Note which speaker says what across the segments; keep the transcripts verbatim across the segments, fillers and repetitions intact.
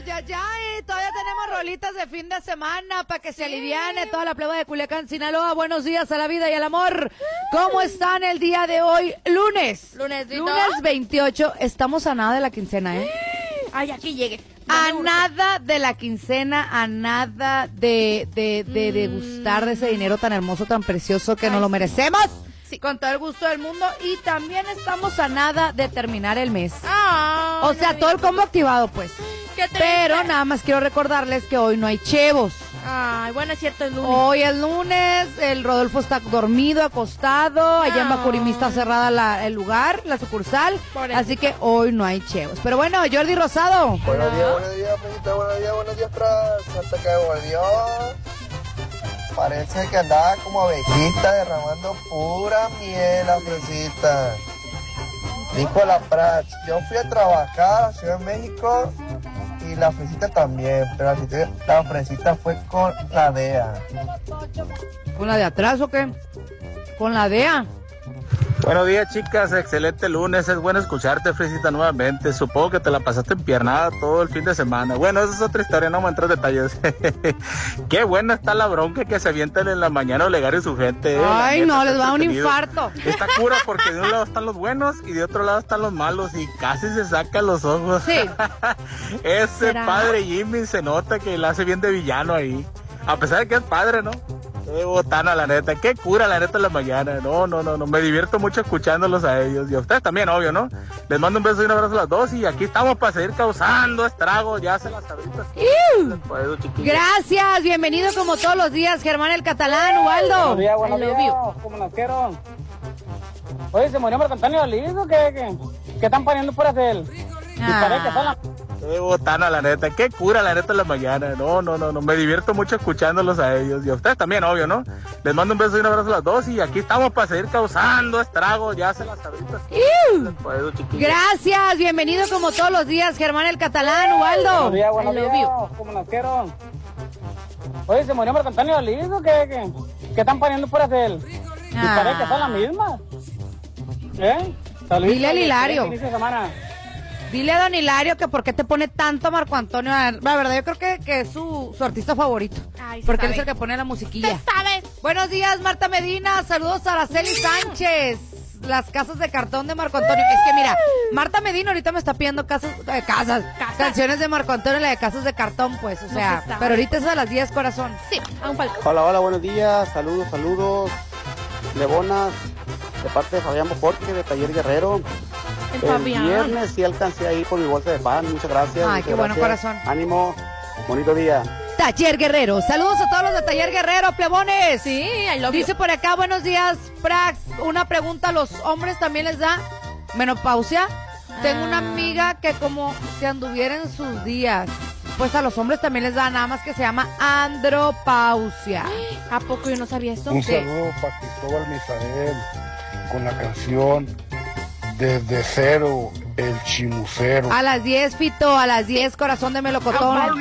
Speaker 1: ay, ay, todavía tenemos rolitas de fin de semana para que se aliviane toda la pleba de Culiacán, Sinaloa. Buenos días a la vida y al amor. ¿Cómo están el día de hoy? Lunes.
Speaker 2: Lunes,
Speaker 1: Lunes veintiocho. Estamos a nada de la quincena, ¿eh?
Speaker 2: Ay, aquí llegue.
Speaker 1: A nada de la quincena, a nada de, de, de, de gustar de ese dinero tan hermoso, tan precioso que nos lo merecemos. Sí. Con todo el gusto del mundo. Y también estamos a nada de terminar el mes.
Speaker 2: Ah,
Speaker 1: o sea,
Speaker 2: no
Speaker 1: todo el combo activado, pues.
Speaker 2: Qué triste.
Speaker 1: Pero nada más quiero recordarles que hoy no hay chevos.
Speaker 2: Ay, bueno, es cierto, es lunes.
Speaker 1: Hoy es lunes, el Rodolfo está dormido, acostado, allá en Bacurimí está cerrada la, el lugar, la sucursal, así que hoy no hay chevos. Pero bueno, Jordi Rosado.
Speaker 3: Buenos días, buenos días, Fresita, buenos días, buenos días, Fras. Hasta que volvió. Parece que andaba como abejita derramando pura miel, la Fresita. Dijo la Prats, yo fui a trabajar a Ciudad de México y la Fresita también, pero la, la Fresita fue con la D E A.
Speaker 1: ¿Con la de atrás o qué? ¿Con la D E A?
Speaker 4: Buenos días, chicas, excelente lunes, es bueno escucharte, Fresita, nuevamente. Supongo que te la pasaste empiernada todo el fin de semana. Bueno, esa es otra historia, no me entro en detalles. Qué buena está la bronca que se avientan en la mañana Olegar y su gente. Eh,
Speaker 1: Ay,
Speaker 4: neta,
Speaker 1: no, les va un
Speaker 4: entretenido.
Speaker 1: infarto.
Speaker 4: Está cura porque de un lado están los buenos y de otro lado están los malos y casi se sacan los ojos.
Speaker 1: Sí.
Speaker 4: Ese
Speaker 2: ¿Será?
Speaker 4: padre Jimmy se nota que la hace bien de villano ahí. A pesar de que es padre, ¿no? Qué botana, la neta, qué cura, la neta, en la mañana. No, no, no, no, me divierto mucho escuchándolos a ellos. Y a ustedes también, obvio, ¿no? Les mando un beso y un abrazo a las dos. Y aquí estamos para seguir causando estragos. Ya se las sabritas.
Speaker 1: Gracias, bienvenido como todos los días, Germán el Catalán, Ubaldo.
Speaker 5: Buenos días, buenos
Speaker 1: I love
Speaker 5: días.
Speaker 1: you.
Speaker 5: ¿Cómo nos quiero? Oye, ¿se murió Marco Antonio Liz o qué? ¿Qué, qué están poniendo por hacer?
Speaker 1: Ah.
Speaker 5: Parece que son las...
Speaker 4: Qué botana, la neta, qué cura, la neta, en la mañana. No, no, no, no, me divierto mucho escuchándolos a ellos. Y a ustedes también, obvio, ¿no? Les mando un beso y un abrazo a las dos. Y aquí estamos para seguir causando estragos. Ya se las sabritas.
Speaker 1: Gracias, bienvenido como todos los días, Germán el Catalán, Ubaldo.
Speaker 5: Buenos días, buenos
Speaker 1: I love
Speaker 5: días.
Speaker 1: you.
Speaker 5: ¿Cómo nos quiero? Oye, ¿se murió Marco Antonio Liz o qué? ¿Qué, qué están poniendo por hacer?
Speaker 1: Ah.
Speaker 5: Parece que son las mismas. ¿Eh? Saludos.
Speaker 1: Dile al Hilario.
Speaker 5: Inicio de semana.
Speaker 1: Dile a don Hilario que por qué te pone tanto Marco Antonio. La verdad, yo creo que, que es su, su artista favorito.
Speaker 2: Ay, se
Speaker 1: porque
Speaker 2: sabe.
Speaker 1: él es el que pone la musiquilla.
Speaker 2: ¿Qué sabes?
Speaker 1: Buenos días, Marta Medina. Saludos a Araceli Sánchez. Las casas de cartón de Marco Antonio. Es que mira, Marta Medina ahorita me está pidiendo casas, eh, casas,
Speaker 2: Casas.
Speaker 1: canciones de Marco Antonio, la de casas de cartón, pues, o sea,
Speaker 2: se sabe.
Speaker 1: pero ahorita es a las diez, corazón.
Speaker 2: Sí, a un palco.
Speaker 6: Hola, hola, buenos días, saludos, saludos, Lebonas, de parte de Fabián Boforque, de Taller Guerrero.
Speaker 2: El
Speaker 6: El
Speaker 2: Fabián.
Speaker 6: viernes sí alcancé ahí por mi bolsa de pan, muchas gracias.
Speaker 1: Ay,
Speaker 6: muchas
Speaker 1: qué bueno,
Speaker 6: gracias.
Speaker 1: corazón.
Speaker 6: Ánimo, bonito día.
Speaker 1: Taller Guerrero. Saludos a todos los de Taller Guerrero, plebones.
Speaker 2: Sí, I love
Speaker 1: Dice
Speaker 2: you.
Speaker 1: por acá, buenos días, Prax. Una pregunta, ¿a los hombres también les da menopausia? Tengo una
Speaker 2: Ah.
Speaker 1: amiga que como si anduviera en sus días. Pues a los hombres también les da, nada más que se llama andropausia.
Speaker 2: ¿A poco yo no sabía esto?
Speaker 7: Un
Speaker 1: Sí.
Speaker 7: saludo para Cristóbal Misael con la canción Desde Cero, el Chimucero.
Speaker 1: A las diez, Fito, a las diez, corazón de melocotón.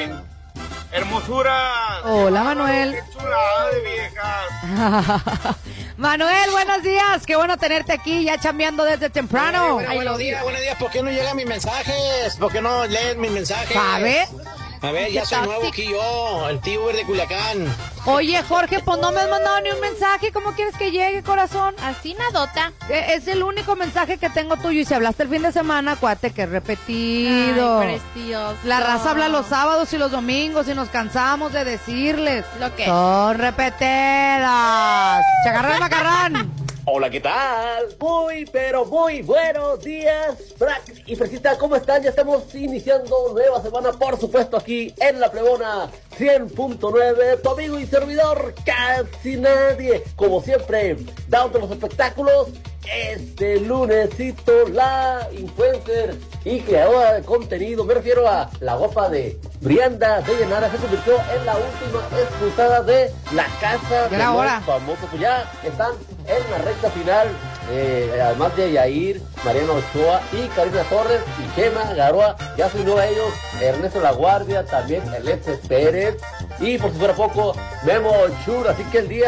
Speaker 4: ¡Hermosura!
Speaker 1: Hola, Manuel.
Speaker 4: ¡Qué chulada de viejas!
Speaker 1: Manuel, buenos días. Qué bueno tenerte aquí, ya chambeando desde temprano.
Speaker 8: Bueno, buenos días, buenos días. ¿Por qué no llegan mis mensajes? ¿Por qué no leen mis mensajes?
Speaker 1: ¿Sabe?
Speaker 8: A ver, ya soy nuevo aquí yo, el tío Uber de Culiacán.
Speaker 1: Oye, Jorge, pues no me has mandado ni un mensaje. ¿Cómo quieres que llegue, corazón?
Speaker 2: Así nadota.
Speaker 1: Eh, Es el único mensaje que tengo tuyo. Y si hablaste el fin de semana, acuérdate que es repetido.
Speaker 2: Ay, precioso.
Speaker 1: La raza habla los sábados y los domingos y nos cansamos de decirles.
Speaker 2: Lo que.
Speaker 1: Son repetidas. Chacarrán de macarrán.
Speaker 9: Hola, ¿qué tal? Muy, pero muy buenos días, Frax y Fresita, ¿cómo están? Ya estamos iniciando nueva semana, por supuesto, aquí en La Plebona cien punto nueve, tu amigo y servidor, casi nadie. Como siempre, dándote los espectáculos, este lunesito, la influencer y creadora de contenido, me refiero a la guapa de Brianda de Llenara, se convirtió en la última expulsada de la casa de
Speaker 1: Era
Speaker 9: los
Speaker 1: hora.
Speaker 9: famosos. Pues ya están en la recta final, eh, además de Yair, Mariano Ochoa y Karina Torres y Gema Garoa, ya se unió a ellos Ernesto La Guardia, también Alexis Pérez y por si fuera poco, Memo Chur, así que el día